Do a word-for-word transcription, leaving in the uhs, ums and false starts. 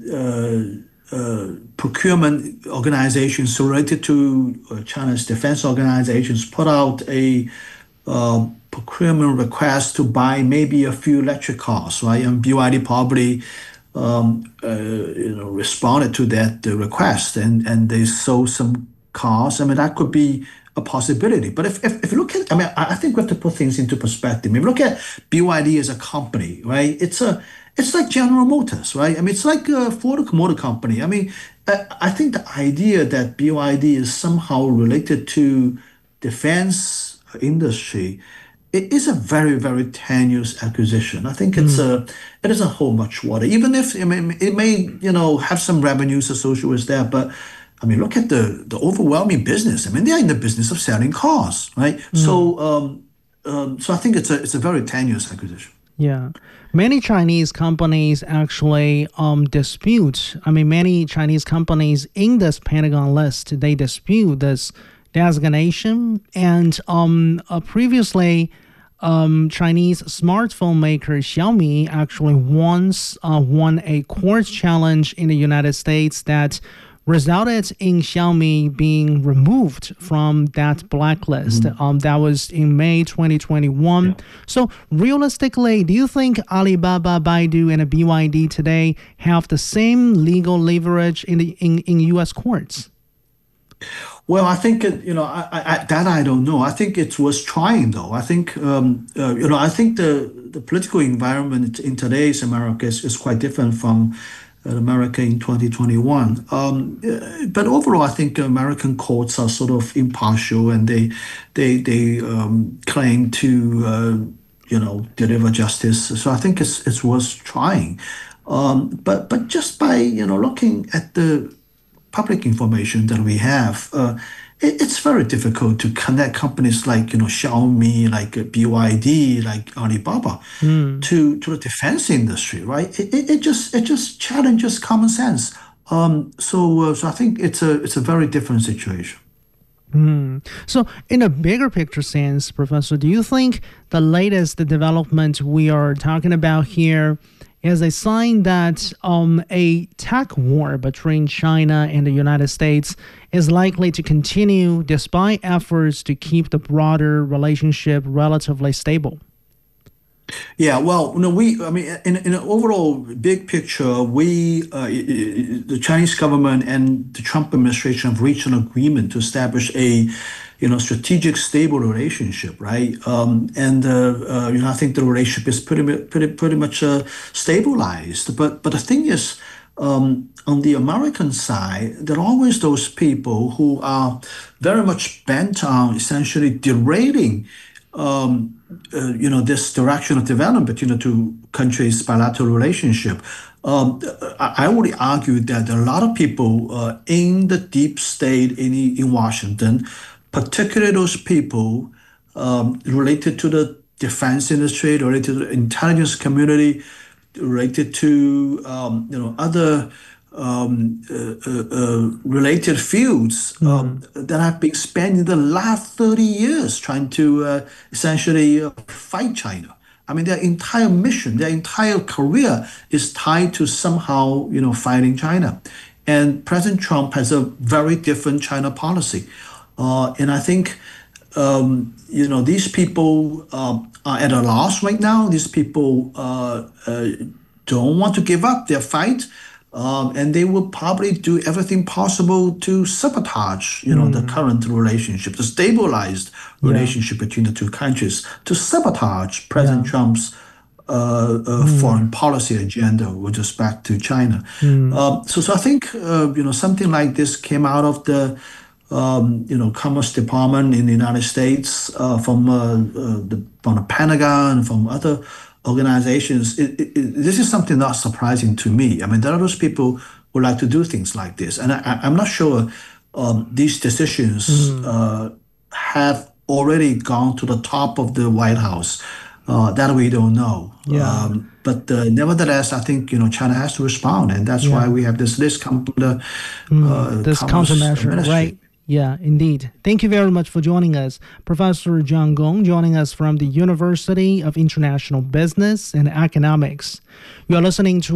uh, uh, procurement organizations related to uh, China's defense organizations put out a uh, procurement request to buy maybe a few electric cars, right? And B Y D probably um, uh, you know, responded to that uh, request, and, and they sold some cars. I mean, that could be a possibility. But if, if, if you look at, I mean, I I think we have to put things into perspective. If you look at B Y D as a company, right? It's a, it's like General Motors, right? I mean, it's like a Ford Motor Company. I mean, I, I think the idea that B Y D is somehow related to defense industry, it is a very, very tenuous acquisition. I think it's a, it doesn't hold much water. Even if it may, it may, you know, have some revenues associated with that, but I mean, look at the the overwhelming business. I mean, they're in the business of selling cars, right? So, um, um, so I think it's a it's a very tenuous acquisition. Yeah. Many Chinese companies actually um, dispute. I mean, many Chinese companies in this Pentagon list, they dispute this designation. And um, uh, previously, um, Chinese smartphone maker Xiaomi actually once uh, won a court challenge in the United States that resulted in Xiaomi being removed from that blacklist. Mm-hmm. Um, that was in May twenty twenty-one. Yeah. So realistically, do you think Alibaba, Baidu, and B Y D today have the same legal leverage in the in, in U S courts? Well, I think it, you know I, I, that I don't know. I think it was trying though. I think um, uh, you know I think the the political environment in today's America is, is quite different from America in twenty twenty-one. Um, but overall, I think American courts are sort of impartial, and they they they um, claim to uh, you know deliver justice. So I think it's it's worth trying. Um, but but just by you know looking at the public information that we have, uh, it, it's very difficult to connect companies like you know Xiaomi, like uh, B Y D, like Alibaba, mm. to to the defense industry, right? It, it, it just it just challenges common sense. Um, so uh, so I think it's a it's a very different situation. Mm. So in a bigger picture sense, Professor, do you think the latest development we are talking about here is a sign that um, a tech war between China and the United States is likely to continue despite efforts to keep the broader relationship relatively stable? Yeah, well, you know, we, I mean, in, in an overall big picture, we, uh, the Chinese government and the Trump administration have reached an agreement to establish a, you know, strategic, stable relationship, right? Um, and uh, uh, you know, I think the relationship is pretty, pretty, pretty much uh, stabilized. But, but the thing is, um, on the American side, there are always those people who are very much bent on essentially derailing Um, uh, you know, this direction of development between the two countries' bilateral relationship. Um, I, I would argue that there are a lot of people uh, in the deep state in, in Washington, particularly those people um, related to the defense industry, related to the intelligence community, related to um, you know other Um, uh, uh, uh, related fields um, mm. that have been spending the last thirty years trying to uh, essentially uh, fight China. I mean, their entire mission, their entire career is tied to somehow, you know, fighting China. And President Trump has a very different China policy. Uh, and I think, um, you know, these people uh, are at a loss right now. These people uh, uh, don't want to give up their fight. Um, and they will probably do everything possible to sabotage, you know, mm. the current relationship, the stabilized relationship yeah. between the two countries, to sabotage President yeah. Trump's uh, uh, mm. foreign policy agenda with respect to China. Mm. Um, so, so I think, uh, you know, something like this came out of the, um, you know, Commerce Department in the United States, uh, from uh, uh, the from the Pentagon, from other organizations. It, it, it, this is something not surprising to me. I mean, there are those people who like to do things like this, and I, I'm not sure um, these decisions mm. uh, have already gone to the top of the White House. Uh, that we don't know. Yeah. Um, but uh, nevertheless, I think you know China has to respond, and that's yeah. why we have this list come from the mm, uh, this countermeasure, ministry. Right? Yeah, indeed. Thank you very much for joining us. Professor John Gong joining us from the University of International Business and Economics. You are listening to